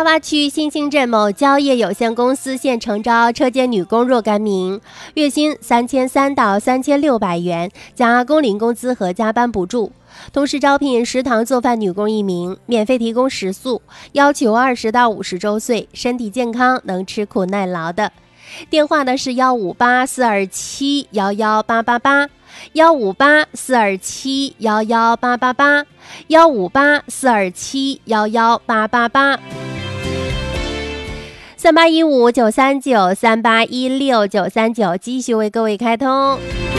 洼区新兴镇某蕉业有限公司现诚招车间女工若干名，月薪3300到3600元，加工龄工资和加班补助。同时招聘食堂做饭女工1名，免费提供食宿，要求20到50周岁，身体健康，能吃苦耐劳的。电话呢是15842711888，15842711888，15842711888。3815-939-3816-939继续为各位开通。